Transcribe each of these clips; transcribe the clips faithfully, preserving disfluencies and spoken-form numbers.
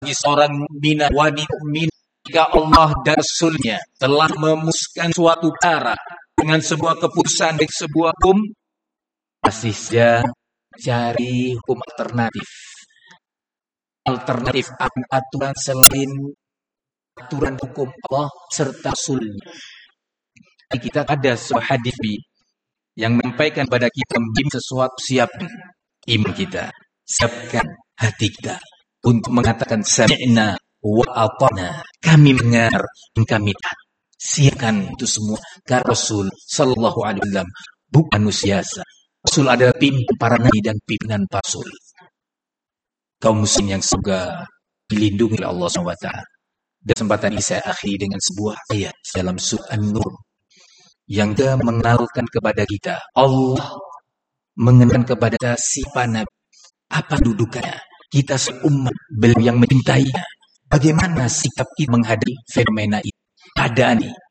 bagi seorang mukmin wanita mukmin jika Allah dan Rasul-Nya telah memutuskan suatu perkara dengan sebuah keputusan dan sebuah hukum, masih saja cari hukum alternatif. Alternatif aturan selain aturan hukum Allah serta Rasul-Nya. Kita ada sebuah hadis yang menyampaikan kepada kita sesuatu, siapkan iman kita, siapkan hati kita untuk mengatakan sami'na wa ata'na, kami mendengar dan kami taat. Siapkan itu semua karena Rasul sallallahu alaihi wasallam bukan manusia. Rasul adalah pimpinan para nabi dan pimpinan para rasul. Kaum muslim yang semoga dilindungi oleh Allah subhanahu wa taala. Dan kesempatan ini saya akhiri dengan sebuah ayat dalam surah An-Nur yang dia mengenalkan kepada kita, Allah mengenalkan kepada kita siapa Nabi, apa dudukannya, kita seumat beliau yang mencintainya, bagaimana sikap kita menghadapi fenomena ini, keadaan ini.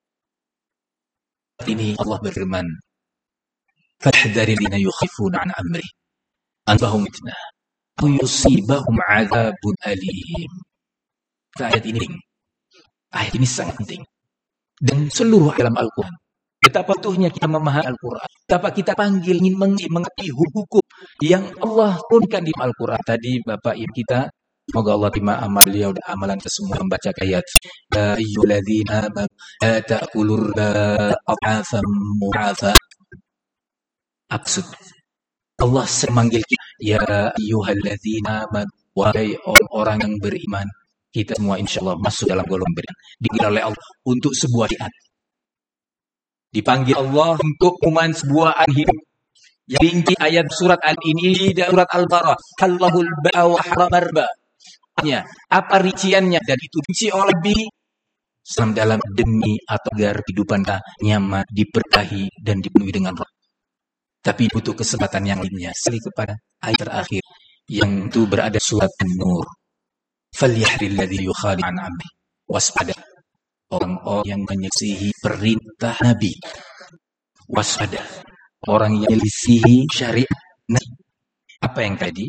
Ini Allah berfirman, فَاحْذَرِ الَّذِينَ يُخَالِفُونَ عَنْ أَمْرِهِ أَنْ يُصِيبَهُمْ أَوْ يُصِيبَهُمْ عَذَابٌ أَلِيمٌ. Ayat ini, ayat ini sangat penting. Dan seluruh alam Al-Quran. Betapa butuhnya kita memahami Al-Quran. Betapa kita panggil ingin mengerti hukum yang Allah turunkan di Al-Quran. Tadi Bapak Ibu kita, semoga Allah terima amal beliau dan amalan kita semua membaca ayat. Ya ayyuhalladzina amanu la ta'kulur adhafan mu'afa. Maksud Allah memanggil kita, ya ayyuhalladzina amanu, wahai orang-orang yang beriman. Kita semua insya Allah masuk dalam golongan beriman. Dipanggil oleh Allah untuk sebuah syiar. Dipanggil Allah untuk umat sebuah hidup. Yang ringki ayat surat al ini dan surat Al-Baqarah. Allahul ba'a wa haramar ba. Apa rinciannya? Dan itu rinci oleh bi dalam demi atau agar kehidupan kita nyaman, diberkahi dan dipenuhi dengan rahmat. Tapi butuh kesempatan yang lainnya. Sekali kepada ayat terakhir yang itu berada surat An-Nur. Falyahril ladzi yukhali an amri. Waspada orang-orang yang menyelisihi perintah Nabi. Waspada orang yang menyelisihi syariat Nabi. Apa yang tadi?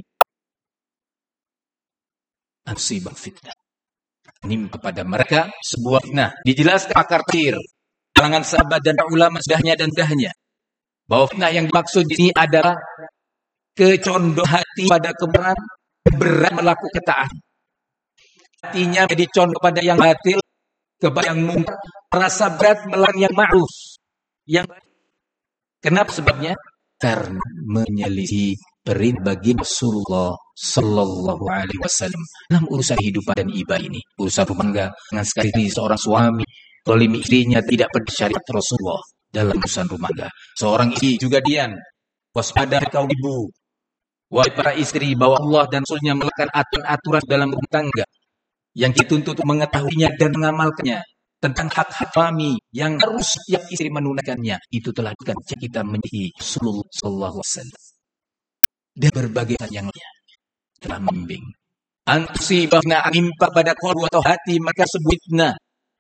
Ansibah fitnah. Nimpa pada mereka sebuah fitnah. Dijelaskan pakar tafsir, kalangan sahabat dan ulama sudahnya dan dahnya, bahwa fitnah yang dimaksud di sini adalah kecondong hati pada kebenaran, berat melakukan ketaatan. Hatinya menjadi condong pada yang batil, kepada yang munkar, rasa berat melawan yang ma'ruf. Yang kenapa sebabnya? Karena menyelisih perintah bagi Rasulullah sallallahu alaihi wasallam dalam urusan kehidupan dan ibadah ini, urusan rumah tangga dengan sekali seorang suami zalim istrinya tidak pada syariat Rasulullah dalam urusan rumah tangga. Seorang istri juga dian, waspada kaum ibu, wahai para istri, bahwa Allah dan Rasulnya melakukan aturan-aturan dalam rumah tangga yang dituntut untuk mengetahuinya dan mengamalkannya, tentang hak-hak suami yang harus setiap istri menunaikannya. Itu telah kita menjadi Rasulullah sallallahu alaihi wasallam dan berbagai yang lainnya telah membimbing. Antusibahna menimpa pada qalbu atau hati maka sebutna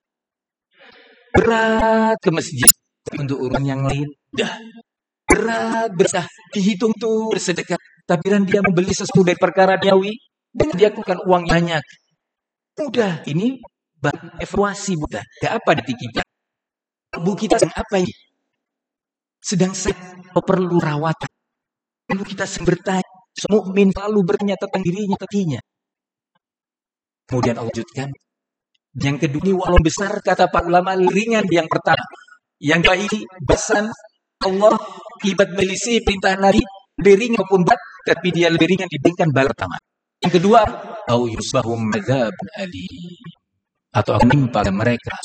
berat ke masjid untuk urusan yang lain, dah berat bersah dihitung tuh bersedekah, tapi dan dia membeli sesuatu dari perkara duniawi dan dia keluarkan uang banyak. Udah, ini bahan evaluasi buta. Ya apa di kita? Bu kita sedang apa ini? Sedang sedang perlu rawatan. Lalu kita sedang bertanya. Mukmin selalu bertanya tentang dirinya, tetinya. Kemudian Allah lanjutkan. Yang kedua ini walau besar kata para ulama ringan yang pertama. Yang baik bahasan Allah akibat melisih perintah Nabi lebih ringan maupun berat, tapi dia lebih ringan dibandingkan bala pertama. Yang kedua, au yusbahum adzabun alim, atau akan menimpa mereka